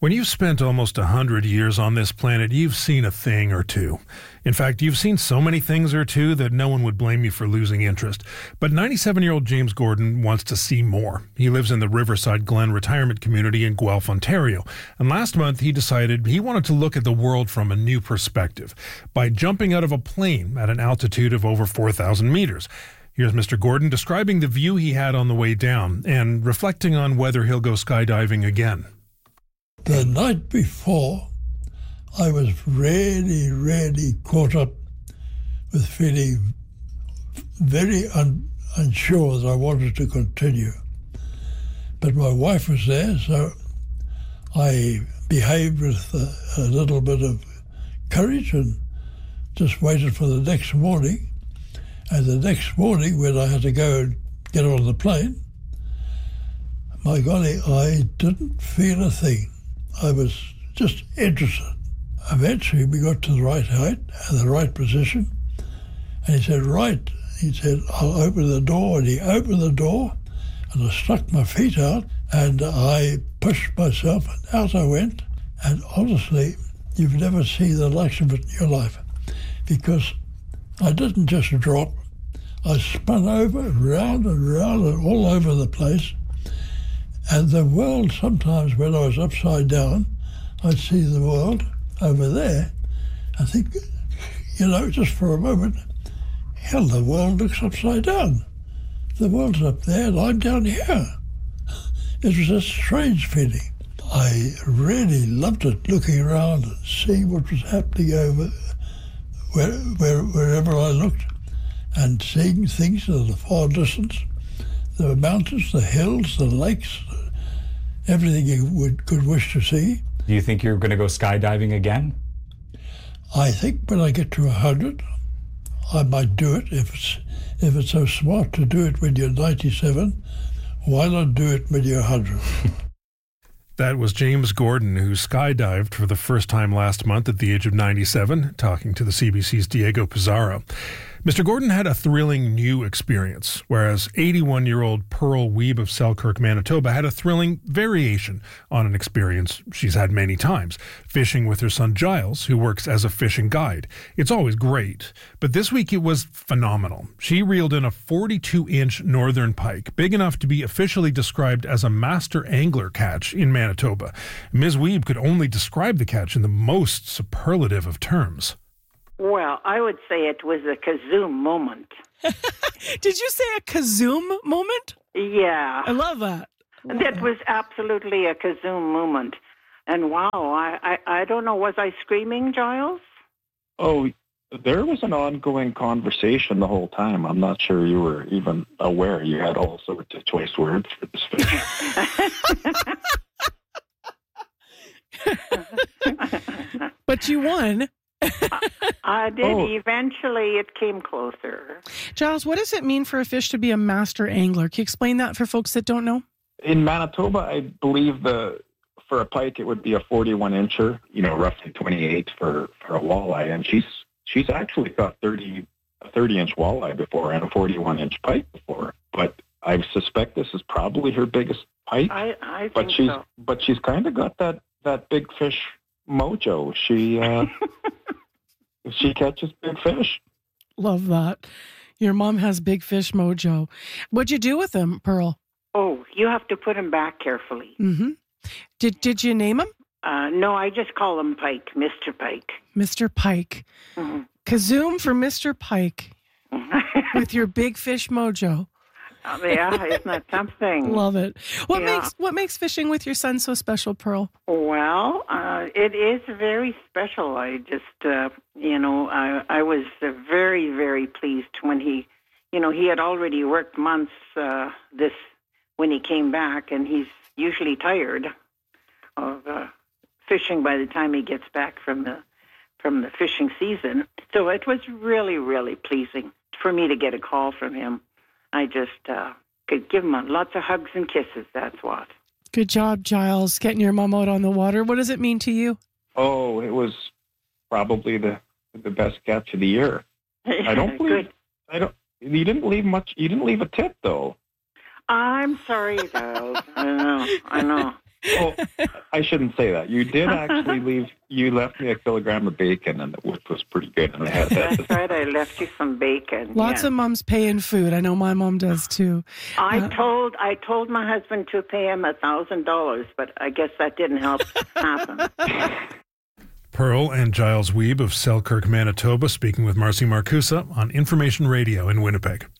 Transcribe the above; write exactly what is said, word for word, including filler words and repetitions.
When you've spent almost a hundred years on this planet, you've seen a thing or two. In fact, you've seen so many things or two that no one would blame you for losing interest. But ninety-seven-year-old James Gordon wants to see more. He lives in the Riverside Glen retirement community in Guelph, Ontario. And last month, he decided he wanted to look at the world from a new perspective by jumping out of a plane at an altitude of over four thousand meters. Here's Mister Gordon describing the view he had on the way down and reflecting on whether he'll go skydiving again. The night before, I was really, really caught up with feeling very un- unsure that I wanted to continue. But my wife was there, so I behaved with a, a little bit of courage and just waited for the next morning. And the next morning, when I had to go and get on the plane, my golly, I didn't feel a thing. I was just interested. Eventually, we got to the right height and the right position. And he said, right. He said, I'll open the door. And he opened the door, and I stuck my feet out, and I pushed myself, and out I went. And honestly, you've never seen the likes of it in your life, because I didn't just drop. I spun over, round and round and all over the place. And the world, sometimes when I was upside down, I'd see the world over there. I think, you know, just for a moment, hell, the world looks upside down. The world's up there and I'm down here. It was a strange feeling. I really loved it, looking around and seeing what was happening over where, where, wherever I looked, and seeing things in the far distance, the mountains, the hills, the lakes, everything you would, could wish to see. Do you think you're going to go skydiving again? I think when I get to one hundred, I might do it. If it's, if it's so smart to do it when you're ninety-seven, why not do it when you're one hundred? That was James Gordon, who skydived for the first time last month at the age of ninety-seven, talking to the C B C's Diego Pizarro. Mister Gordon had a thrilling new experience, whereas eighty-one-year-old Pearl Weeb of Selkirk, Manitoba, had a thrilling variation on an experience she's had many times, fishing with her son Giles, who works as a fishing guide. It's always great, but this week it was phenomenal. She reeled in a forty-two inch northern pike, big enough to be officially described as a master angler catch in Manitoba. Miz Weeb could only describe the catch in the most superlative of terms. Well, I would say it was a kazoom moment. Did you say a kazoom moment? Yeah. I love that. Wow. That was absolutely a kazoom moment. And wow, I, I, I don't know, was I screaming, Giles? Oh, there was an ongoing conversation the whole time. I'm not sure you were even aware you had all sorts of choice words for this fish. But you won. I, I did. Oh. Eventually, it came closer. Giles, what does it mean for a fish to be a master angler? Can you explain that for folks that don't know? In Manitoba, I believe the for a pike, it would be a forty-one incher, you know, roughly twenty-eight for, for a walleye. And she's she's actually caught thirty, a thirty-inch walleye before and a forty-one inch pike before. But I suspect this is probably her biggest pike. I, I think but she's, so. But she's kind of got that, that big fish mojo. She... Uh, She catches big fish. Love that. Your mom has big fish mojo. What'd you do with him, Pearl? Oh, you have to put him back carefully. Mm-hmm. Did Did you name him? Uh, no, I just call him Pike, Mister Pike. Mister Pike. Mm-hmm. Kazoom for Mister Pike with your big fish mojo. Oh, yeah, isn't that something? Love it. What Yeah. makes What makes fishing with your son so special, Pearl? Well, uh, it is very special. I just, uh, you know, I, I was uh, very, very pleased when he, you know, he had already worked months uh, this when he came back, and he's usually tired of uh, fishing by the time he gets back from the from the fishing season. So it was really, really pleasing for me to get a call from him. I just uh, could give him lots of hugs and kisses, that's what. Good job, Giles, getting your mom out on the water. What does it mean to you? Oh, it was probably the the best catch of the year. I don't believe. Good. I don't. You didn't leave much. You didn't leave a tip, though. I'm sorry, Giles. I know. I know. Oh, I shouldn't say that. You did actually leave. You left me a kilogram of bacon, and which was pretty good. And I had that. That's right. I left you some bacon. Lots yeah. of moms pay in food. I know my mom does too. I Uh, told I told my husband to pay him a thousand dollars, but I guess that didn't help happen. Pearl and Giles Wiebe of Selkirk, Manitoba, speaking with Marcy Marcusa on Information Radio in Winnipeg.